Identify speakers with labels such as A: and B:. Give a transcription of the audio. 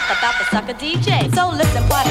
A: talk about the sucker DJ. So listen, what